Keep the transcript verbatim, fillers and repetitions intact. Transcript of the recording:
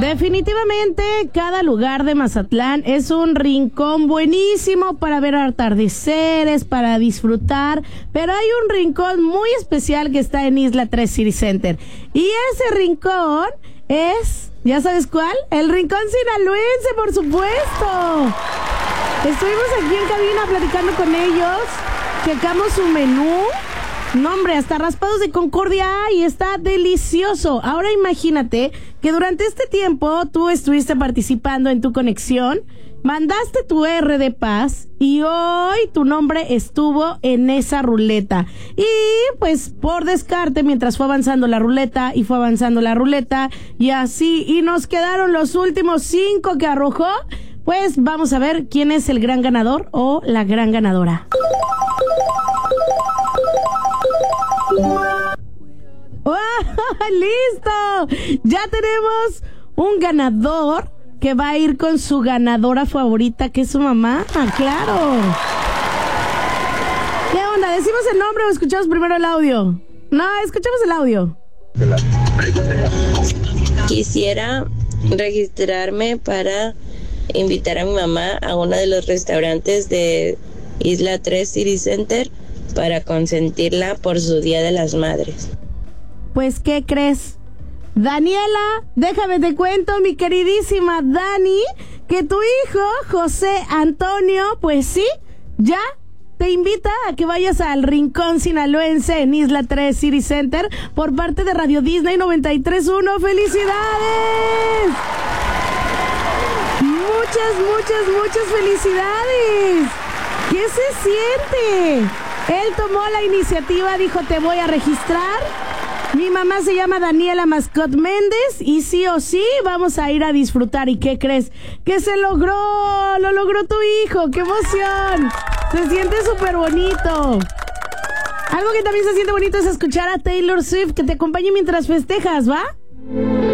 Definitivamente cada lugar de Mazatlán es un rincón buenísimo para ver atardeceres, para disfrutar, pero hay un rincón muy especial que está en Isla tres City Center. Y ese rincón es, ¿ya sabes cuál? El rincón sinaloense, por supuesto. Estuvimos aquí en cabina platicando con ellos, checamos su menú. No, hombre, hasta raspados de Concordia y está delicioso. Ahora imagínate que durante este tiempo tú estuviste participando en tu conexión, mandaste tu R de paz y hoy tu nombre estuvo en esa ruleta. Y pues por descarte, mientras fue avanzando la ruleta y fue avanzando la ruleta y así, y nos quedaron los últimos cinco que arrojó, pues vamos a ver quién es el gran ganador o la gran ganadora. ¡Oh, listo! Ya tenemos un ganador que va a ir con su ganadora favorita, que es su mamá. ¡Ah, claro! ¿Qué onda? ¿Decimos el nombre o escuchamos primero el audio? No, escuchamos el audio. Quisiera registrarme para invitar a mi mamá a uno de los restaurantes de Isla tres City Center para consentirla por su Día de las Madres. Pues, ¿qué crees? Daniela, déjame te cuento, mi queridísima Dani, que tu hijo, José Antonio, pues sí, ya te invita a que vayas al Rincón Sinaloense en Isla tres City Center por parte de Radio Disney noventa y tres punto uno. ¡Felicidades! Muchas, muchas, muchas felicidades. ¿Qué se siente? Él tomó la iniciativa, dijo, te voy a registrar. Mi mamá se llama Daniela Mascot Méndez y sí o sí vamos a ir a disfrutar. ¿Y qué crees? ¡Que se logró! ¡Lo logró tu hijo! ¡Qué emoción! Se siente súper bonito. Algo que también se siente bonito es escuchar a Taylor Swift, que te acompañe mientras festejas, ¿va?